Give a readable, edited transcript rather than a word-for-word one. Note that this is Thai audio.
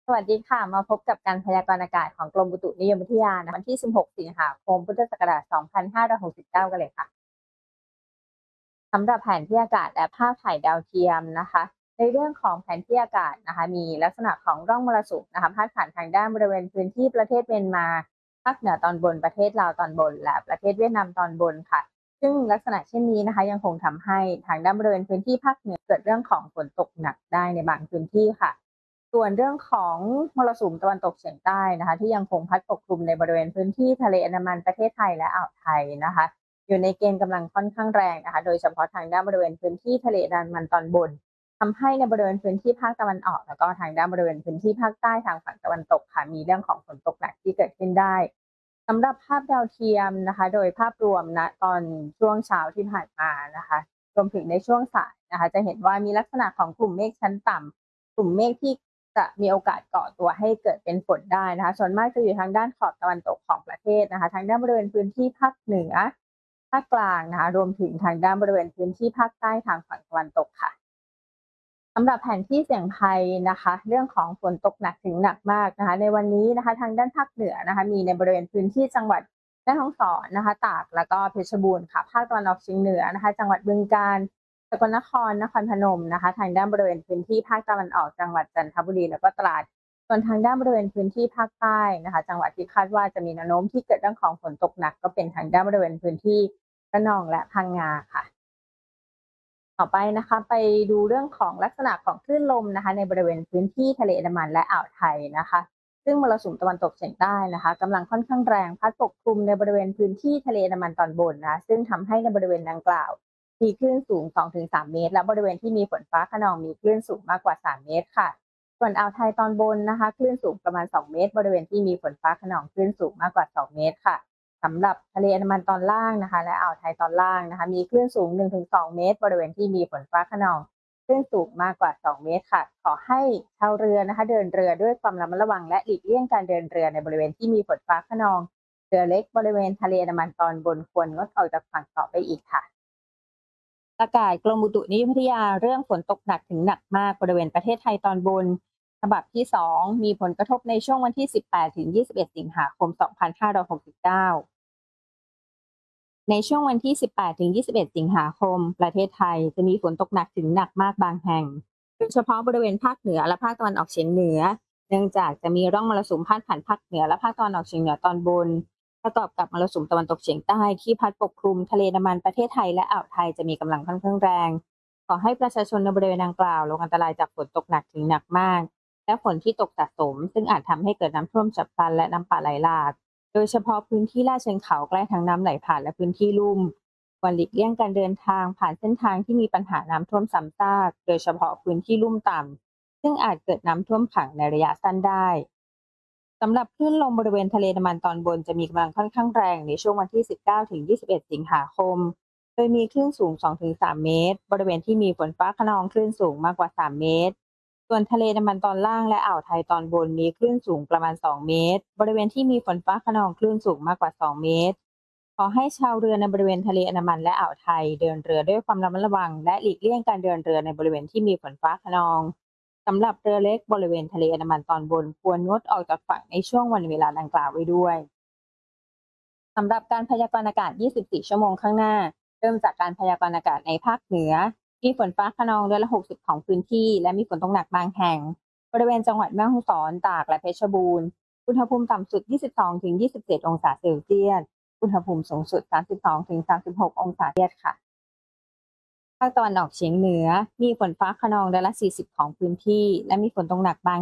สวัสดีค่ะมาพบกับการพยากรณ์อากาศของกรมอุตุนิยมวิทยาวันที่ 16 สิงหาคม พุทธศักราช 2569 กันเลยค่ะสำหรับแผนที่อากาศและภาพถ่ายดาวเทียมนะคะในเรื่องของแผนที่อากาศนะคะมีลักษณะของร่องมรสุมนะคะพาดผ่านทางด้านบริเวณพื้นที่ประเทศเมียนมาภาคเหนือตอนบนประเทศลาวตอนบนและประเทศเวียดนามตอนบนค่ะซึ่งลักษณะเช่นนี้นะคะยังคงทำให้ทางด้านบริเวณพื้นที่ภาคเหนือเกิดเรื่องของฝนตกหนักได้ในบางพื้นที่ค่ะ ส่วนเรื่องของมรสุมตะวันตกเฉียงใต้นะคะที่ยังคงพัดปกคลุมในบริเวณพื้นที่ทะเลอันดามันประเทศไทยและอ่าวไทยนะคะอยู่ในเกณฑ์กำลังค่อนข้างแรงนะคะโดยเฉพาะทางด้านบริเวณพื้นที่ทะเลอันดามันตอนบนทำให้ในบริเวณพื้นที่ภาคตะวันออกแล้วก็ทางด้านบริเวณพื้นที่ภาคใต้ทางฝั่งตะวันตกค่ะมีเรื่องของฝนตกหนักที่เกิดขึ้นได้สำหรับภาพดาวเทียมนะคะโดยภาพรวมณตอนช่วงเช้าที่ผ่านมานะคะรวมถึงในช่วงสายนะคะจะเห็นว่ามีลักษณะของกลุ่มเมฆชั้นต่ำ กลุ่มเมฆที่จะมีโอกาสก่อตัวให้เกิดเป็นฝนได้นะคะส่วนมากจะอยู่ทางด้านขอบตะวันตกของประเทศนะคะทางด้านบริเวณพื้นที่ภาคเหนือภาคกลางนะคะรวมถึงทางด้านบริเวณพื้นที่ภาคใต้ทางฝั่งตะวันตกค่ะสำหรับแผนที่เสี่ยงภัยนะคะเรื่องของฝนตกหนักถึงหนักมากนะคะในวันนี้นะคะทางด้านภาคเหนือนะคะมีในบริเวณพื้นที่จังหวัดแม่ฮ่องสอนนะคะตากแล้วก็เพชรบูรณ์ค่ะภาคตะวันออกเฉียงเหนือนะคะจังหวัดบึงกาฬ สกลนครนครพนมนะคะทางด้านบริเวณพื้นที่ภาคตะวันออกจังหวัดจันทบุรีแล้วก็ตราดส่วนทางด้านบริเวณพื้นที่ภาคใต้นะคะจังหวัดที่คาดว่าจะมีแนวโน้มที่เกิดเรื่องของฝนตกหนักก็เป็นทางด้านบริเวณพื้นที่ระนองและพังงาค่ะต่อไปนะคะไปดูเรื่องของลักษณะของคลื่นลมนะคะในบริเวณพื้นที่ทะเลอันดามันและอ่าวไทยนะคะซึ่งมรสุมตะวันตกเฉียงใต้นะคะกำลังค่อนข้างแรงพัดปกคลุมในบริเวณพื้นที่ทะเลอันดามันตอนบนนะซึ่งทำให้ในบริเวณดังกล่าว มีคลื่นสูง 2-3 เมตรและบริเวณที่มีฝนฟ้าคะนองมีคลื่นสูงมากกว่า 3 เมตรค่ะส่วนอ่าวไทยตอนบนนะคะคลื่นสูงประมาณ 2 เมตรบริเวณที่มีฝนฟ้าคะนองคลื่นสูงมากกว่า 2 เมตรค่ะสำหรับทะเลอันดามันตอนล่างนะคะและอ่าวไทยตอนล่างนะคะมีคลื่นสูง 1-2 เมตรบริเวณที่มีฝนฟ้าคะนองคลื่นสูงมากกว่า 2 เมตรค่ะขอให้ชาวเรือนะคะเดินเรือด้วยความระมัดระวังและหลีกเลี่ยงการเดินเรือในบริเวณที่มีฝนฟ้าคะนองเรือเล็กบริเวณทะเลอันดามันตอนบนควรงดออกจากฝั่งต่อไปอีกค่ะ ประกาศกรมอุตุนิยมวิทยาเรื่องฝนตกหนักถึงหนักมากบริเวณประเทศไทยตอนบนฉบับที่2มีผลกระทบในช่วงวันที่18ถึง21สิงหาคม2569ในช่วงวันที่18ถึง21สิงหาคมประเทศไทยจะมีฝนตกหนักถึงหนักมากบางแห่งโดยเฉพาะบริเวณภาคเหนือและภาคตะวันออกเฉียงเหนือเนื่องจากจะมีร่องมรสุมพาดผ่านภาคเหนือและภาคตะวันออกเฉียงเหนือตอนบนประกอบกับมรสุมตะวันตกเฉียงใต้ที่พัดปกคลุมทะเลอันดามันประเทศไทยและอ่าวไทยจะมีกำลังค่อนข้างแรง ขอให้ประชาชนในบริเวณดังกล่าวระวังอันตรายจากฝนตกหนักถึงหนักมากและฝนที่ตกสะสมซึ่งอาจทำให้เกิดน้ำท่วมฉับพลันและน้ำป่าไหลหลากโดยเฉพาะพื้นที่ลาดเชิงเขาใกล้ทางน้ำไหลผ่านและพื้นที่ลุ่มควรหลีกเลี่ยงการเดินทางผ่านเส้นทางที่มีปัญหาน้ำท่วมซ้ำซากโดยเฉพาะพื้นที่ลุ่มต่ำซึ่งอาจเกิดน้ำท่วมขังในระยะสั้นได้สำหรับคลื่นลมบริเวณทะเลอันดามันตอนบนจะมีกำลังค่อนข้างแรงในช่วงวันที่19ถึง21สิงหาคม โดยมีคลื่นสูง 2-3 เมตร บริเวณที่มีฝนฟ้าคะนองคลื่นสูงมากกว่า 3 เมตร ส่วนทะเลอันดามันตอนล่างและอ่าวไทยตอนบนมีคลื่นสูงประมาณ 2 เมตร บริเวณที่มีฝนฟ้าคะนองคลื่นสูงมากกว่า 2 เมตร ขอให้ชาวเรือในบริเวณทะเลอันดามันและอ่าวไทยเดินเรือด้วยความระมัดระวังและหลีกเลี่ยงการเดินเรือในบริเวณที่มีฝนฟ้าคะนองสำหรับเรือเล็กบริเวณทะเลอันดามันตอนบนควรงดออกจากฝั่งในช่วงวันเวลาดังกล่าวไว้ด้วย สำหรับการพยากรณ์อากาศ 24 ชั่วโมงข้างหน้า เริ่มจากการพยากรณ์อากาศในภาคเหนือมีฝนฟ้าคะนอง160ของพื้นที่และมีฝนตกหนักบางแห่งบริเวณจังหวัดแม่ฮ่องสอนตากและเพชรบูรณ์อุณหภูมิต่ำสุด 22-27 องศาเซลเซียสอุณหภูมิสูงสุด 32-36 องศาเซลเซียสค่ะภาคตะวันออกเฉียงเหนือมีฝนฟ้าคะนอง40ของพื้นที่และมีฝนตกหนักบาง